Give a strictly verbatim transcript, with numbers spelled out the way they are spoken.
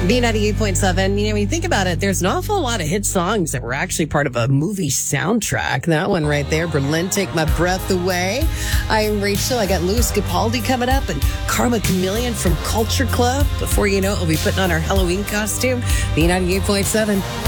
B ninety-eight point seven. You know, when you think about it, there's an awful lot of hit songs that were actually part of a movie soundtrack. That one right there, Berlin, Take My Breath Away. I'm Rachel. I got Louis Capaldi coming up and Karma Chameleon from Culture Club. Before you know it, we'll be putting on our Halloween costume. B ninety-eight point seven.